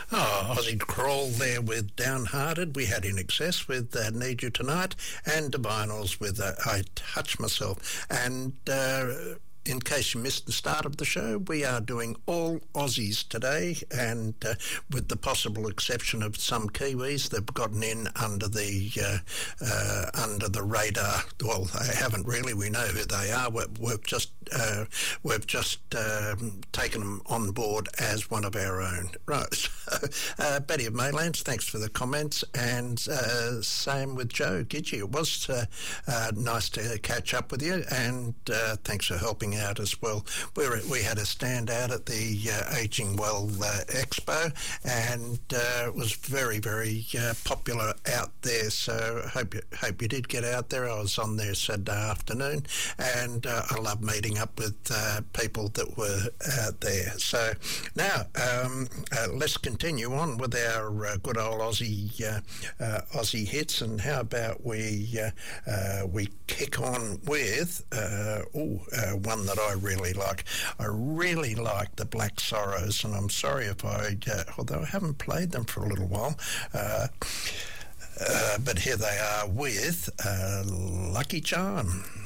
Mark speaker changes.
Speaker 1: Oh, Aussie Crawl there with Downhearted. We had In Excess with Need You Tonight, and Divinals with I Touch Myself. And in case you missed the start of the show, we are doing all Aussies today, and with the possible exception of some Kiwis that have gotten in under the radar. Well, they haven't really. We know who they are. We've just taken them on board as one of our own. Right. So, Betty of Maylands, thanks for the comments, and same with Joe Gidgey. It was nice to catch up with you, and thanks for helping out as well. We had a stand out at the Aging Well Expo, and it was very, very popular out there. So hope you did get out there. I was on there Saturday afternoon, and I love meeting up with people that were out there. So now let's continue on with our good old Aussie hits, and how about we kick on with one that I really like. I really like the Black Sorrows, and I'm sorry if although I haven't played them for a little while, but here they are with Lucky Charm.